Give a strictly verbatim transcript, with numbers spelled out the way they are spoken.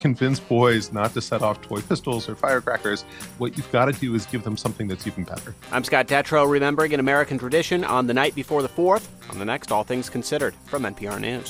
convince boys not to set off toy pistols or firecrackers. What you've got to do is give them something that's even better. I'm Scott Detrow, remembering an American tradition on the night before the fourth, on the next All Things Considered from N P R News.